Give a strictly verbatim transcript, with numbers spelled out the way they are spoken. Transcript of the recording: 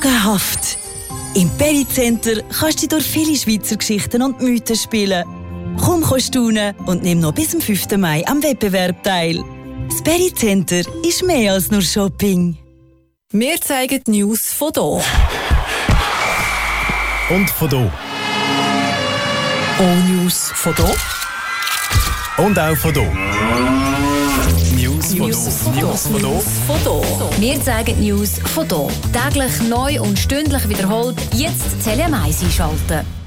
Sagenhaft. Im Pericenter kannst du dich durch viele Schweizer Geschichten und Mythen spielen. Komm staunen und nimm noch bis zum fünften Mai am Wettbewerb teil. Das Pericenter ist mehr als nur Shopping. Wir zeigen die News von hier. Und von hier. Auch News von hier. Und auch von hier. News von News hier. News von hier. Von hier. Wir zeigen die News von hier. Täglich neu und stündlich wiederholt. Jetzt Tele eins einschalten.